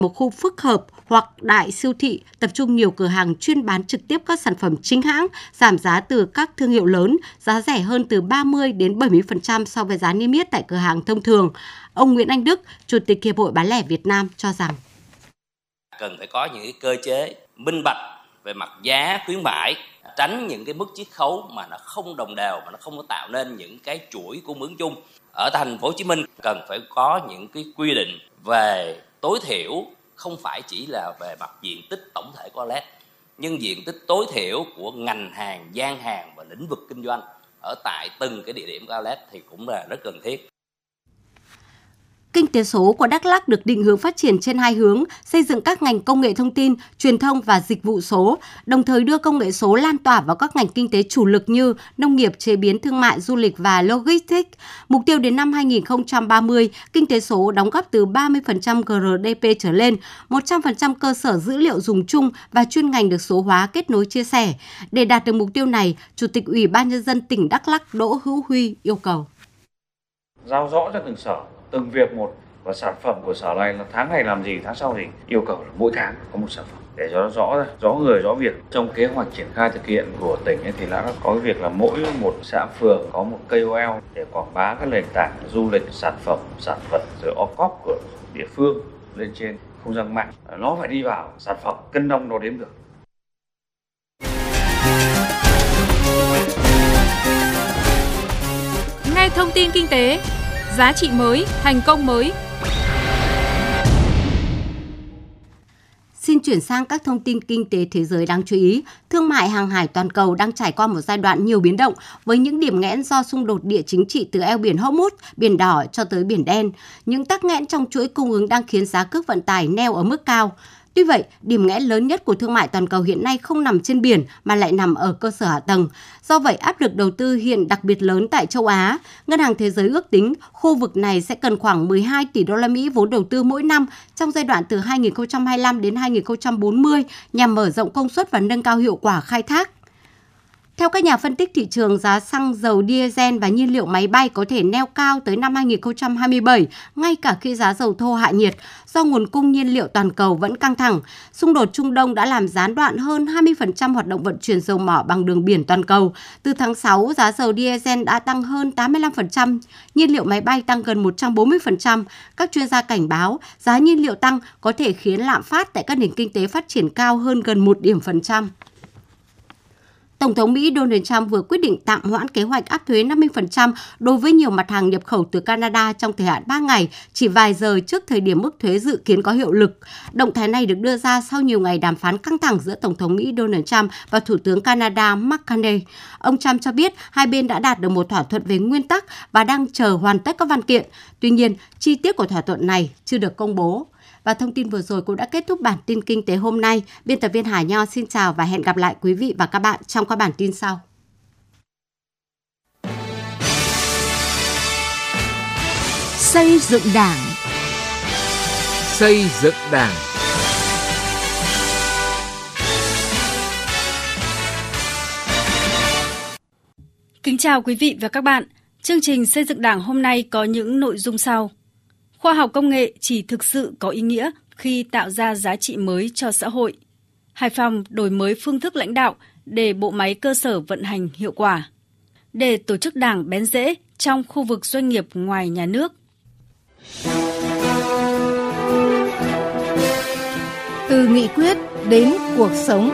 một khu phức hợp hoặc đại siêu thị tập trung nhiều cửa hàng chuyên bán trực tiếp các sản phẩm chính hãng, giảm giá từ các thương hiệu lớn, giá rẻ hơn từ 30 đến 70% so với giá niêm yết tại cửa hàng thông thường. Ông Nguyễn Anh Đức, Chủ tịch Hiệp hội Bán lẻ Việt Nam cho rằng cần phải có những cơ chế minh bạch về mặt giá khuyến mãi, tránh những cái mức chiết khấu mà nó không đồng đều, mà nó không có tạo nên những cái chuỗi cung ứng chung. Ở thành phố Hồ Chí Minh cần phải có những cái quy định về tối thiểu, không phải chỉ là về mặt diện tích tổng thể của outlet, nhưng diện tích tối thiểu của ngành hàng, gian hàng và lĩnh vực kinh doanh ở tại từng cái địa điểm của outlet thì cũng là rất cần thiết. Kinh tế số của Đắk Lắk được định hướng phát triển trên hai hướng, xây dựng các ngành công nghệ thông tin, truyền thông và dịch vụ số, đồng thời đưa công nghệ số lan tỏa vào các ngành kinh tế chủ lực như nông nghiệp, chế biến, thương mại, du lịch và logistics. Mục tiêu đến năm 2030, kinh tế số đóng góp từ 30% GDP trở lên, 100% cơ sở dữ liệu dùng chung và chuyên ngành được số hóa, kết nối, chia sẻ. Để đạt được mục tiêu này, Chủ tịch Ủy ban Nhân dân tỉnh Đắk Lắk Đỗ Hữu Huy yêu cầu giao rõ cho từng sở, từng việc một, và sản phẩm của sở này là tháng này làm gì, tháng sau thì yêu cầu là mỗi tháng có một sản phẩm để cho nó rõ ra, rõ người, rõ việc. Trong kế hoạch triển khai thực hiện của tỉnh ấy thì đã có cái việc là mỗi một xã phường có một KOL để quảng bá các nền tảng du lịch, sản phẩm, sản vật rồi OCOP của địa phương lên trên không gian mạng. Nó phải đi vào sản phẩm cân đong đo đếm được. Nghe thông tin kinh tế, giá trị mới, thành công mới. Xin chuyển sang các thông tin kinh tế thế giới đáng chú ý. Thương mại hàng hải toàn cầu đang trải qua một giai đoạn nhiều biến động với những điểm nghẽn do xung đột địa chính trị từ eo biển Hormuz, Biển Đỏ cho tới Biển Đen. Những tắc nghẽn trong chuỗi cung ứng đang khiến giá cước vận tải neo ở mức cao. Tuy vậy, điểm nghẽn lớn nhất của thương mại toàn cầu hiện nay không nằm trên biển mà lại nằm ở cơ sở hạ tầng. Do vậy, áp lực đầu tư hiện đặc biệt lớn tại châu Á. Ngân hàng Thế giới ước tính khu vực này sẽ cần khoảng 12 tỷ đô la Mỹ vốn đầu tư mỗi năm trong giai đoạn từ 2025 đến 2040 nhằm mở rộng công suất và nâng cao hiệu quả khai thác. Theo các nhà phân tích thị trường, giá xăng dầu diesel và nhiên liệu máy bay có thể neo cao tới năm 2027, ngay cả khi giá dầu thô hạ nhiệt, do nguồn cung nhiên liệu toàn cầu vẫn căng thẳng. Xung đột Trung Đông đã làm gián đoạn hơn 20% hoạt động vận chuyển dầu mỏ bằng đường biển toàn cầu. Từ tháng 6, giá dầu diesel đã tăng hơn 85%, nhiên liệu máy bay tăng gần 140%. Các chuyên gia cảnh báo giá nhiên liệu tăng có thể khiến lạm phát tại các nền kinh tế phát triển cao hơn gần 1 điểm phần trăm. Tổng thống Mỹ Donald Trump vừa quyết định tạm hoãn kế hoạch áp thuế 50% đối với nhiều mặt hàng nhập khẩu từ Canada trong thời hạn 3 ngày, chỉ vài giờ trước thời điểm mức thuế dự kiến có hiệu lực. Động thái này được đưa ra sau nhiều ngày đàm phán căng thẳng giữa Tổng thống Mỹ Donald Trump và Thủ tướng Canada Mark Carney. Ông Trump cho biết hai bên đã đạt được một thỏa thuận về nguyên tắc và đang chờ hoàn tất các văn kiện. Tuy nhiên, chi tiết của thỏa thuận này chưa được công bố. Và thông tin vừa rồi cũng đã kết thúc bản tin kinh tế hôm nay. Biên tập viên Hà Nho xin chào và hẹn gặp lại quý vị và các bạn trong các bản tin sau. Xây dựng Đảng. Xây dựng Đảng. Kính chào quý vị và các bạn. Chương trình Xây dựng Đảng hôm nay có những nội dung sau. Khoa học công nghệ chỉ thực sự có ý nghĩa khi tạo ra giá trị mới cho xã hội. Hải Phòng đổi mới phương thức lãnh đạo để bộ máy cơ sở vận hành hiệu quả. Để tổ chức đảng bén rễ trong khu vực doanh nghiệp ngoài nhà nước. Từ nghị quyết đến cuộc sống.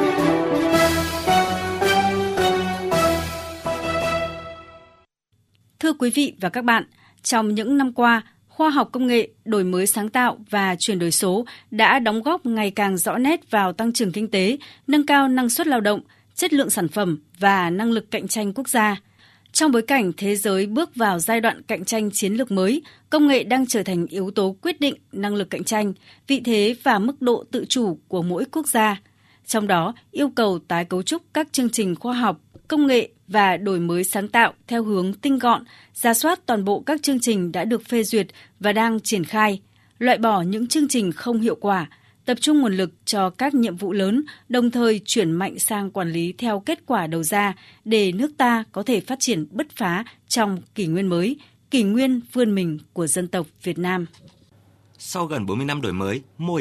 Thưa quý vị và các bạn, trong những năm qua, khoa học công nghệ, đổi mới sáng tạo và chuyển đổi số đã đóng góp ngày càng rõ nét vào tăng trưởng kinh tế, nâng cao năng suất lao động, chất lượng sản phẩm và năng lực cạnh tranh quốc gia. Trong bối cảnh thế giới bước vào giai đoạn cạnh tranh chiến lược mới, công nghệ đang trở thành yếu tố quyết định năng lực cạnh tranh, vị thế và mức độ tự chủ của mỗi quốc gia. Trong đó, yêu cầu tái cấu trúc các chương trình khoa học, công nghệ và đổi mới sáng tạo theo hướng tinh gọn, rà soát toàn bộ các chương trình đã được phê duyệt và đang triển khai, loại bỏ những chương trình không hiệu quả, tập trung nguồn lực cho các nhiệm vụ lớn, đồng thời chuyển mạnh sang quản lý theo kết quả đầu ra để nước ta có thể phát triển bứt phá trong kỷ nguyên mới, kỷ nguyên vươn mình của dân tộc Việt Nam. Sau gần 40 năm đổi mới, mô